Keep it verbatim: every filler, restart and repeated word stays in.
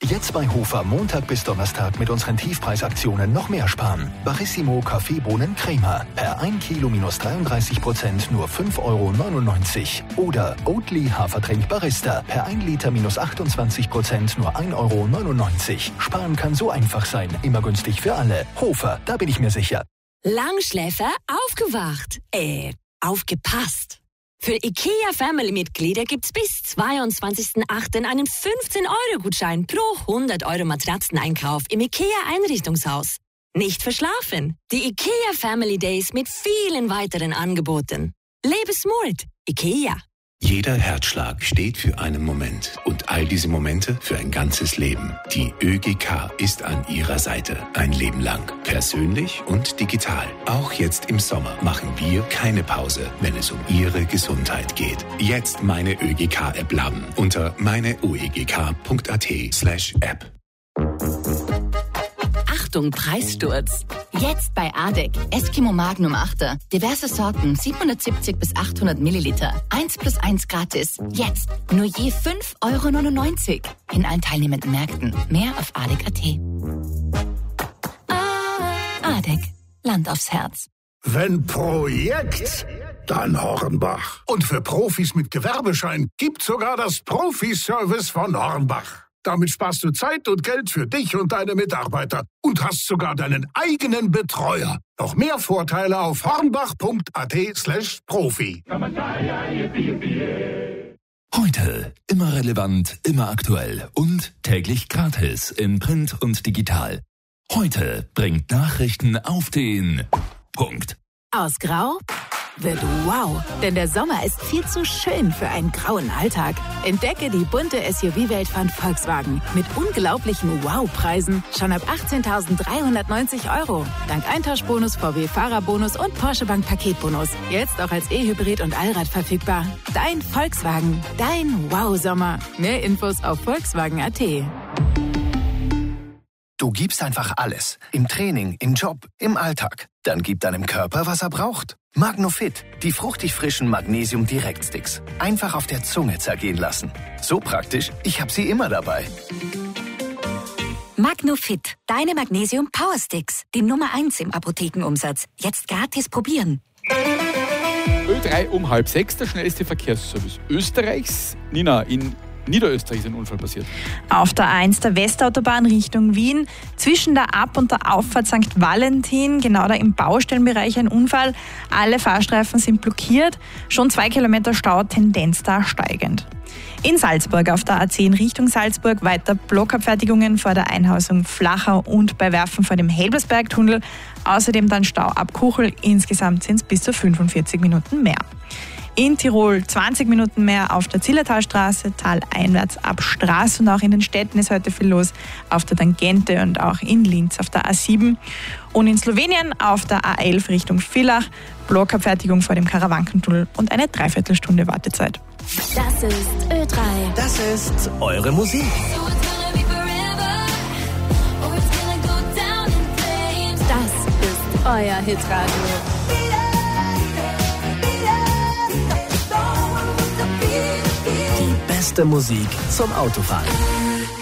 Jetzt bei Hofer Montag bis Donnerstag mit unseren Tiefpreisaktionen noch mehr sparen. Barissimo Kaffeebohnen Crema. Per ein Kilo minus dreiunddreißig Prozent nur fünf Euro neunundneunzig. Oder Oatly Hafertrink Barista. Per ein Liter minus achtundzwanzig Prozent nur ein Euro neunundneunzig. Sparen kann so einfach sein. Immer günstig für alle. Hofer, da bin ich mir sicher. Langschläfer aufgewacht. Äh, aufgepasst. Für IKEA-Family-Mitglieder gibt's bis zweiundzwanzigsten achten einen fünfzehn-Euro-Gutschein pro hundert Euro Matratzeneinkauf im IKEA-Einrichtungshaus. Nicht verschlafen. Die IKEA Family Days mit vielen weiteren Angeboten. Lebe smart. IKEA. Jeder Herzschlag steht für einen Moment und all diese Momente für ein ganzes Leben. Die ÖGK ist an Ihrer Seite. Ein Leben lang. Persönlich und digital. Auch jetzt im Sommer machen wir keine Pause, wenn es um Ihre Gesundheit geht. Jetzt meine ÖGK-App laden unter meineuegk.at slash App. Achtung, Preissturz. Jetzt bei Adek. Eskimo Magnum Achter. Diverse Sorten, siebenhundertsiebzig bis achthundert Milliliter. eins plus eins gratis. Jetzt. Nur je fünf Euro neunundneunzig. In allen teilnehmenden Märkten. Mehr auf adek punkt at. Adek. Land aufs Herz. Wenn Projekt, dann Hornbach. Und für Profis mit Gewerbeschein gibt's sogar das Profi-Service von Hornbach. Damit sparst du Zeit und Geld für dich und deine Mitarbeiter und hast sogar deinen eigenen Betreuer. Noch mehr Vorteile auf hornbach.at slash Profi. Heute immer relevant, immer aktuell und täglich gratis in Print und digital. Heute bringt Nachrichten auf den Punkt. Aus Grau wird wow, denn der Sommer ist viel zu schön für einen grauen Alltag. Entdecke die bunte S U V-Welt von Volkswagen mit unglaublichen Wow-Preisen schon ab achtzehntausenddreihundertneunzig Euro. Dank Eintauschbonus, V W-Fahrerbonus und Porsche Bank Paketbonus. Jetzt auch als E-Hybrid und Allrad verfügbar. Dein Volkswagen, dein Wow-Sommer. Mehr Infos auf volkswagen punkt at. Du gibst einfach alles. Im Training, im Job, im Alltag. Dann gib deinem Körper, was er braucht. Magnofit, die fruchtig frischen Magnesium-Direktsticks. Einfach auf der Zunge zergehen lassen. So praktisch, ich habe sie immer dabei. Magnofit, deine Magnesium-Powersticks. Die Nummer eins im Apothekenumsatz. Jetzt gratis probieren. Ö drei um halb sechs, der schnellste Verkehrsservice Österreichs. Nina, in Niederösterreich ist ein Unfall passiert. Auf der A eins der Westautobahn Richtung Wien, zwischen der Ab- und der Auffahrt Sankt Valentin, genau da im Baustellenbereich ein Unfall. Alle Fahrstreifen sind blockiert, schon zwei Kilometer Stau, Tendenz da steigend. In Salzburg auf der A zehn Richtung Salzburg weiter Blockabfertigungen vor der Einhausung Flachau und bei Werfen vor dem Helbersbergtunnel. Außerdem dann Stau ab Kuchel, insgesamt sind es bis zu fünfundvierzig Minuten mehr. In Tirol zwanzig Minuten mehr auf der Zillertalstraße, taleinwärts ab Straße und auch in den Städten ist heute viel los, auf der Tangente und auch in Linz auf der A sieben. Und in Slowenien auf der A elf Richtung Villach, Blockabfertigung vor dem Karawankentunnel und eine Dreiviertelstunde Wartezeit. Das ist Ö drei. Das ist eure Musik. Das ist euer Hitradio. Die beste Musik zum Autofahren.